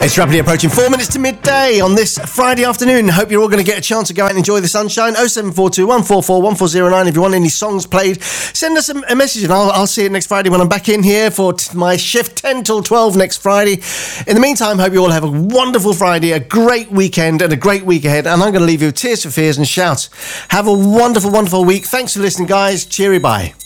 It's rapidly approaching 4 minutes to midday on this Friday afternoon. Hope you're all going to get a chance to go out and enjoy the sunshine. 07421 144 1409. If you want any songs played, send us a message and I'll see it next Friday when I'm back in here for my shift 10 till 12 next Friday. In the meantime, hope you all have a wonderful Friday, a great weekend and a great week ahead. And I'm going to leave you with Tears for Fears and Shout. Have a wonderful, wonderful week. Thanks for listening, guys. Cheery bye.